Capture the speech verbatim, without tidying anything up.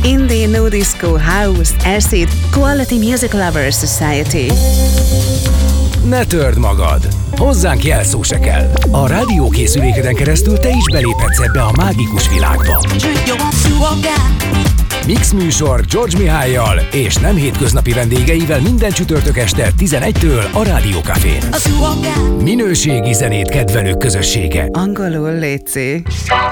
Indie, No Disco, House, Acid, Quality Music Lovers Society. Ne törd magad! Hozzánk jelszó se kell. A rádiókészülékeden keresztül te is beléphetsz ebbe a mágikus világba. Mix műsor George Mihályjal és nem hétköznapi vendégeivel minden csütörtök este tizenegytől a Rádió Cafén. Minőségi zenét kedvelők közössége. Angolul létszik.